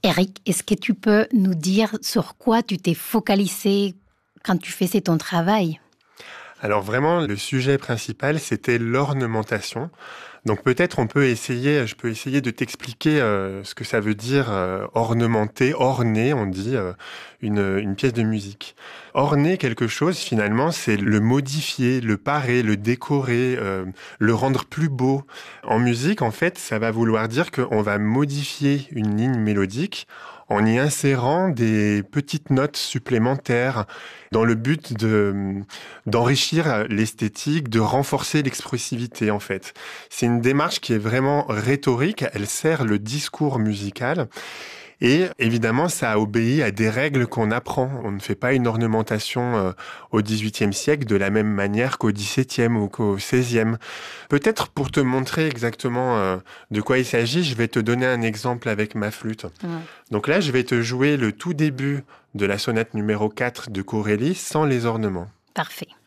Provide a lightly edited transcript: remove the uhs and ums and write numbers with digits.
Eric, est-ce que tu peux nous dire sur quoi tu t'es focalisé quand tu faisais ton travail? Alors vraiment, le sujet principal, c'était l'ornementation. Donc peut-être je peux essayer de t'expliquer ce que ça veut dire ornementer, orner, on dit, une pièce de musique. Orner quelque chose, finalement, c'est le modifier, le parer, le décorer, le rendre plus beau. En musique, en fait, ça va vouloir dire qu'on va modifier une ligne mélodique en y insérant des petites notes supplémentaires dans le but d'enrichir l'esthétique, de renforcer l'expressivité, en fait. C'est une démarche qui est vraiment rhétorique, elle sert le discours musical et évidemment ça obéit à des règles qu'on apprend. On ne fait pas une ornementation au XVIIIe siècle de la même manière qu'au XVIIe ou qu'au XVIe. Peut-être pour te montrer exactement de quoi il s'agit, je vais te donner un exemple avec ma flûte. Donc là, je vais te jouer le tout début de la sonate numéro 4 de Corelli sans les ornements. Parfait.